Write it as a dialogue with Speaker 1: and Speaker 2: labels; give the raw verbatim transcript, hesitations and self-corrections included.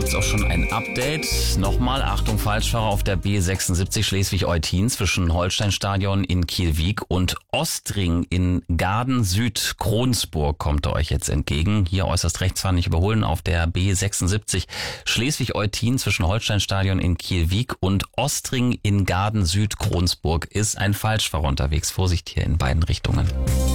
Speaker 1: gibt's auch schon ein Update. Nochmal, Achtung, Falschfahrer auf der B sechsundsiebzig Schleswig-Eutin zwischen Holsteinstadion in Kielwiek und Ostring in Gaden-Süd-Kronsburg kommt er euch jetzt entgegen. Hier äußerst rechts fahren, nicht überholen auf der B sechsundsiebzig Schleswig-Eutin zwischen Holsteinstadion in Kielwiek und Ostring in Gaden-Süd-Kronsburg ist ein Falschfahrer unterwegs. Vorsicht hier in beiden Richtungen.